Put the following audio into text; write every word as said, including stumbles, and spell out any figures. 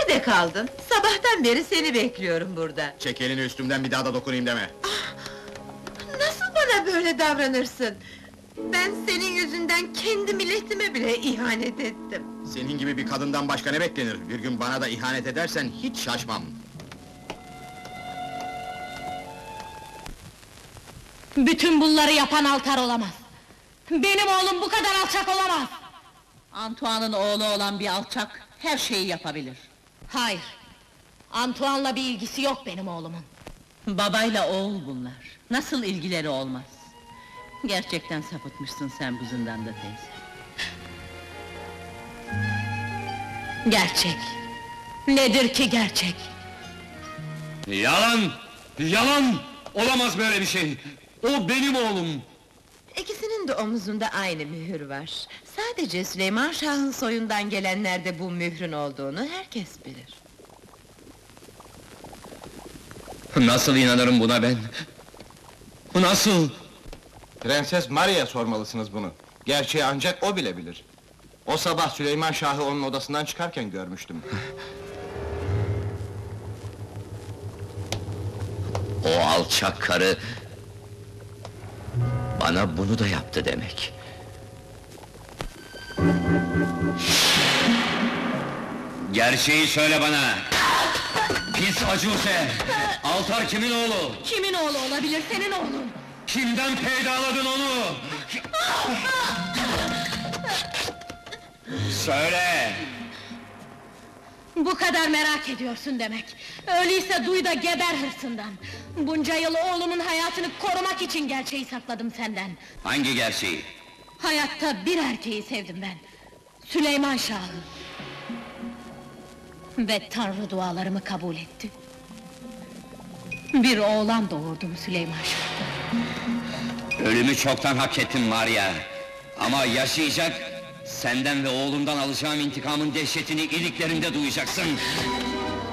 Nerede kaldın? Sabahtan beri seni bekliyorum burada. Çek elini üstümden, bir daha da dokunayım deme! Nasıl bana böyle davranırsın? Ben senin yüzünden kendi milletime bile ihanet ettim. Senin gibi bir kadından başka ne beklenir? Bir gün bana da ihanet edersen hiç şaşmam! Bütün bunları yapan Altar olamaz! Benim oğlum bu kadar alçak olamaz! Antoine'ın oğlu olan bir alçak, her şeyi yapabilir. Hayır! Antoine'la bir ilgisi yok benim oğlumun! Babayla oğul bunlar, nasıl ilgileri olmaz? Gerçekten sapıtmışsın sen bu zindanda teyze. Gerçek! Nedir ki gerçek? Yalan! Yalan! Olamaz böyle bir şey! O benim oğlum! İkisinin de omuzunda aynı mühür var. Sadece Süleyman Şah'ın soyundan gelenlerde bu mührün olduğunu herkes bilir. Nasıl inanırım buna ben? Nasıl? Prenses Maria'ya sormalısınız bunu. Gerçeği ancak o bilebilir. O sabah Süleyman Şah'ı onun odasından çıkarken görmüştüm. O alçak karı... bana bunu da yaptı demek. Gerçeği söyle bana! Pis acuse! Altar kimin oğlu? Kimin oğlu olabilir, senin oğlun? Kimden peydaladın onu? Söyle! Bu kadar merak ediyorsun demek! Öyleyse duy da geber hırsından! Bunca yıl oğlumun hayatını korumak için gerçeği sakladım senden! Hangi gerçeği? Hayatta bir erkeği sevdim ben! Süleyman Şah'ı! Ve Tanrı dualarımı kabul etti! Bir oğlan doğurdum Süleyman Şah! Ölümü çoktan hak ettim Maria! Ama yaşayacak, senden ve oğlundan alacağım intikamın dehşetini iliklerinde duyacaksın!